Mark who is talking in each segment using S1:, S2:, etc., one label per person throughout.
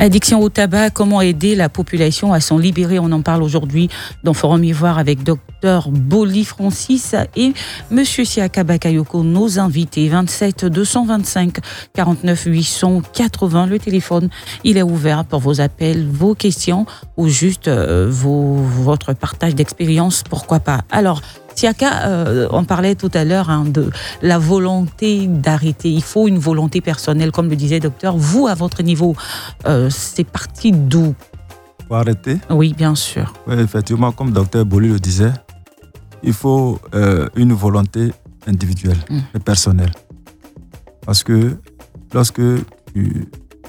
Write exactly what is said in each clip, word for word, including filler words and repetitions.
S1: Addiction au tabac, comment aider la population à s'en libérer? On en parle aujourd'hui dans Forum Ivoire avec docteur Boli Francis et monsieur Siaka Bakayoko, nos invités. vingt-sept deux cent vingt-cinq quarante-neuf huit cent quatre-vingts. Le téléphone, il est ouvert pour vos appels, vos questions ou juste euh, vos, votre partage d'expérience, pourquoi pas. Alors, Siaka, euh, on parlait tout à l'heure hein, de la volonté d'arrêter. Il faut une volonté personnelle, comme le disait le docteur. Vous, à votre niveau, euh, c'est parti d'où?
S2: Pour arrêter?
S1: Oui, bien sûr.
S2: Oui, effectivement, comme le docteur Boli le disait, il faut euh, une volonté individuelle mmh. et personnelle. Parce que lorsque tu,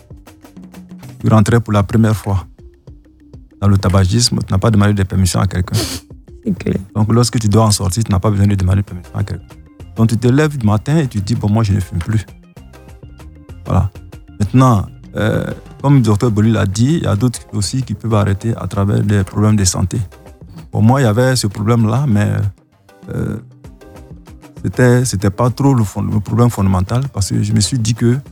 S2: tu rentrais pour la première fois dans le tabagisme, tu n'as pas demandé de permission à quelqu'un.
S1: Okay.
S2: Donc, lorsque tu dois en sortir, tu n'as pas besoin de demander permission à quelqu'un. Donc, tu te lèves du matin et tu te dis, bon, moi, je ne fume plus. Voilà. Maintenant, euh, comme le docteur Boli l'a dit, il y a d'autres aussi qui peuvent arrêter à travers des problèmes de santé. Pour moi, il y avait ce problème-là, mais euh, c'était, c'était pas trop le, fond, le problème fondamental parce que je me suis dit que,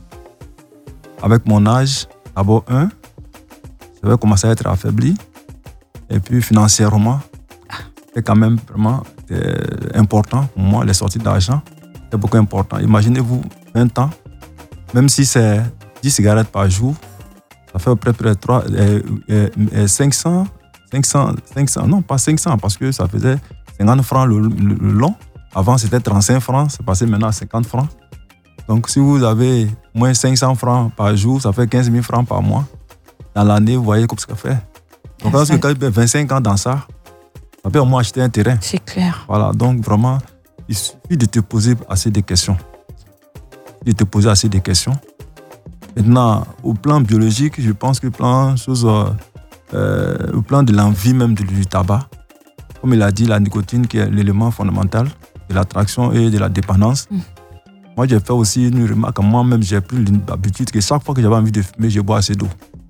S2: avec mon âge, d'abord, un, j'avais commencé à être affaibli et puis financièrement, c'est quand même vraiment euh, important pour moi, les sorties d'argent, c'est beaucoup important. Imaginez-vous, vingt ans, même si c'est dix cigarettes par jour, ça fait à peu près trois, euh, euh, cinq cents, cinq cents, cinq cents, non pas cinq cents, parce que ça faisait cinquante francs le, le, le long. Avant c'était trente-cinq francs, c'est passé maintenant à cinquante francs. Donc si vous avez moins cinq cents francs par jour, ça fait quinze mille francs par mois. Dans l'année, vous voyez comme ce que ça fait. Donc lorsque tu as vingt-cinq ans dans ça, ça peut au moins acheter un terrain.
S1: C'est clair.
S2: Voilà, donc vraiment, il suffit de te poser assez de questions. De te poser assez de questions. Maintenant, au plan biologique, je pense que plan, chose, euh, au plan de l'envie même du, du tabac, comme il a dit, la nicotine qui est l'élément fondamental de l'attraction et de la dépendance. Mm. Moi, j'ai fait aussi une remarque. Moi-même, j'ai pris l'habitude que chaque fois que j'avais envie de fumer, je bois assez d'eau.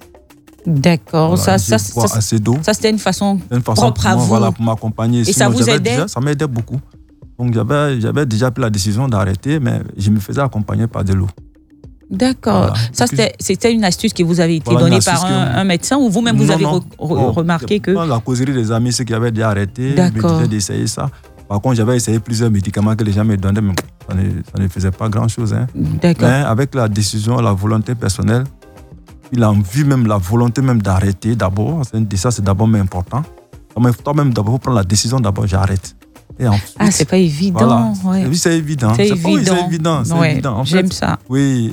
S1: D'accord,
S2: voilà,
S1: ça, ça,
S2: ça, assez d'eau.
S1: ça c'était une façon,
S2: une façon
S1: propre
S2: pour
S1: à
S2: moi,
S1: vous.
S2: Voilà, pour m'accompagner.
S1: Et
S2: Sinon,
S1: ça vous aidait
S2: déjà, ça m'aidait beaucoup. Donc j'avais, j'avais déjà pris la décision d'arrêter, mais je me faisais accompagner par de l'eau.
S1: D'accord. Voilà. Ça, c'était, c'était une astuce qui vous avait été voilà, donnée par un, que... un médecin ou vous-même vous non, avez non. Re- re- remarqué que...
S2: La causerie des amis, ceux qui avaient déjà arrêté, me disaient d'essayer ça. Par contre, j'avais essayé plusieurs médicaments que les gens me donnaient, mais ça ne, ça ne faisait pas grand-chose. Hein.
S1: D'accord.
S2: Mais avec la décision, la volonté personnelle, il a envie même, la volonté même d'arrêter d'abord. Ça, c'est d'abord même important. Toi-même, d'abord, prendre la décision, d'abord, j'arrête. Et ensuite,
S1: ah, c'est pas évident.
S2: Voilà.
S1: Ouais.
S2: Oui, c'est évident.
S1: C'est,
S2: c'est,
S1: évident.
S2: Oui, c'est évident. C'est
S1: ouais.
S2: évident. En
S1: J'aime
S2: fait,
S1: ça.
S2: Oui.